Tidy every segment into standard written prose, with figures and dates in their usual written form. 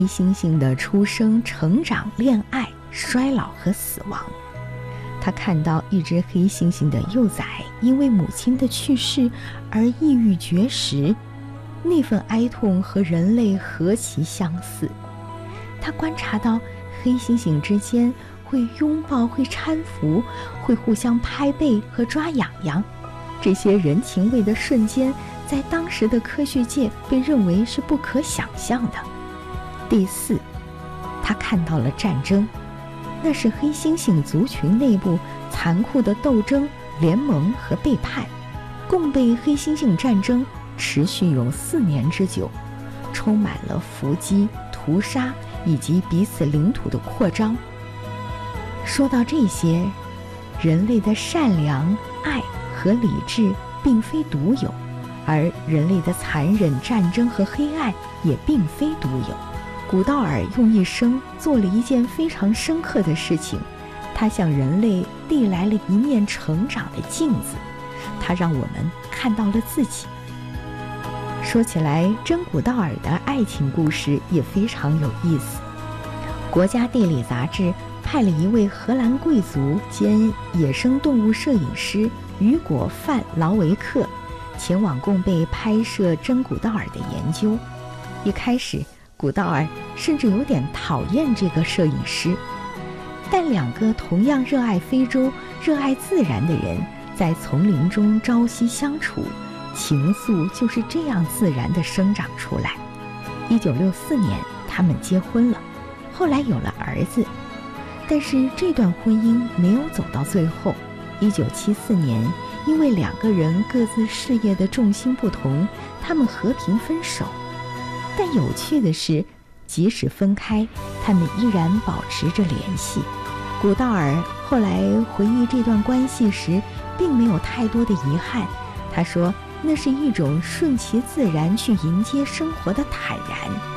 黑猩猩的出生、成长、恋爱、衰老和死亡。他看到一只黑猩猩的幼崽因为母亲的去世而抑郁绝食，那份哀痛和人类何其相似。他观察到黑猩猩之间会拥抱、会搀扶、会互相拍背和抓痒痒，这些人情味的瞬间在当时的科学界被认为是不可想象的。第四，他看到了战争，那是黑猩猩族群内部残酷的斗争、联盟和背叛。共备黑猩猩战争持续有4年之久，充满了伏击、屠杀以及彼此领土的扩张。说到这些，人类的善良、爱和理智并非独有，而人类的残忍、战争和黑暗也并非独有。古道尔用一生做了一件非常深刻的事情，他向人类递来了一面成长的镜子，他让我们看到了自己。说起来，真古道尔的爱情故事也非常有意思。国家地理杂志派了一位荷兰贵族兼野生动物摄影师雨果·范劳维克前往共备拍摄真古道尔的研究。一开始，古道尔甚至有点讨厌这个摄影师，但2个同样热爱非洲、热爱自然的人在丛林中朝夕相处，情愫就是这样自然地生长出来。1964年，他们结婚了，后来有了儿子，但是这段婚姻没有走到最后。1974年，因为2个人各自事业的重心不同，他们和平分手。但有趣的是，即使分开，他们依然保持着联系。古道尔后来回忆这段关系时，并没有太多的遗憾。他说，那是一种顺其自然去迎接生活的坦然。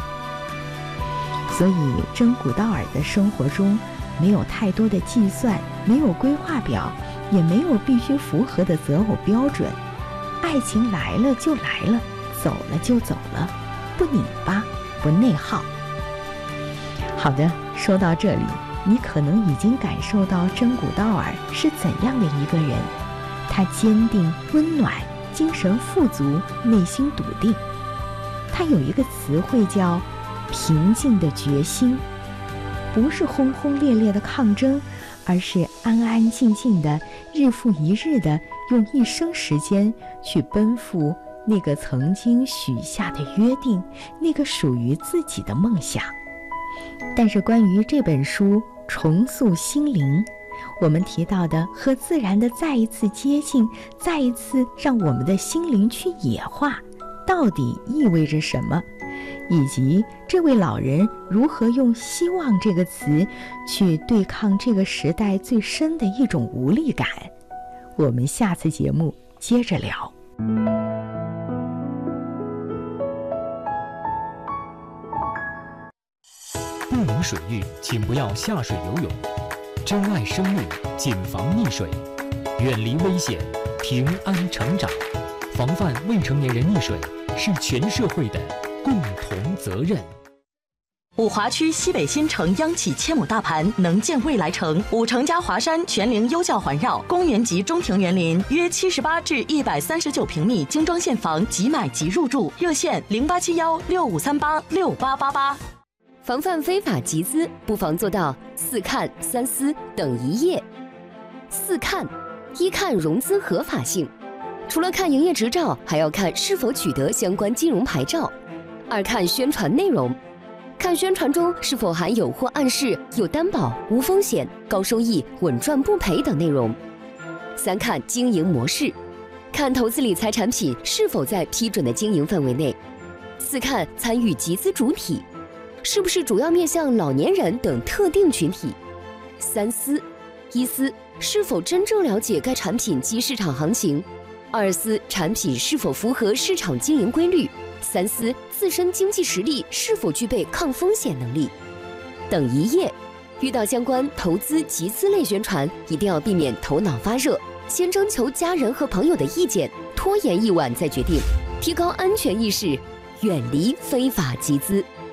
所以真古道尔的生活中没有太多的计算，没有规划表，也没有必须符合的择偶标准。爱情来了就来了，走了就走了，不拧巴，不内耗。好的，说到这里，你可能已经感受到真古道尔是怎样的一个人。他坚定、温暖，精神富足，内心笃定。他有一个词汇叫平静的决心，不是轰轰烈烈的抗争，而是安安静静的，日复一日的用一生时间去奔赴那个曾经许下的约定，那个属于自己的梦想。但是关于这本书重塑心灵，我们提到的和自然的再一次接近，再一次让我们的心灵去野化，到底意味着什么？以及这位老人如何用希望这个词去对抗这个时代最深的一种无力感，我们下次节目接着聊。 不明水域请不要下水游泳，珍爱生命，谨防溺水，远离危险，平安成长。防范未成年人溺水是全社会的共同责任。 五华区西北新城央企千亩大盘，能建未来城，5城加华山全龄优教环绕，公园级中庭园林，约78至139平米精装现房，即买即入住。热线087165386888。 防范非法集资，不妨做到4看3思等一业。4看：一看融资合法性，除了看营业执照，还要看是否取得相关金融牌照。2看宣传内容，看宣传中是否含有或暗示有担保、无风险、高收益、稳赚不赔等内容。3看经营模式，看投资理财产品是否在批准的经营范围内。4看参与集资主体，是不是主要面向老年人等特定群体。3思：一思是否真正了解该产品及市场行情；2思产品是否符合市场经营规律；3思自身经济实力是否具备抗风险能力。等一业：遇到相关投资集资类宣传，一定要避免头脑发热，先征求家人和朋友的意见，拖延一晚再决定，提高安全意识，远离非法集资。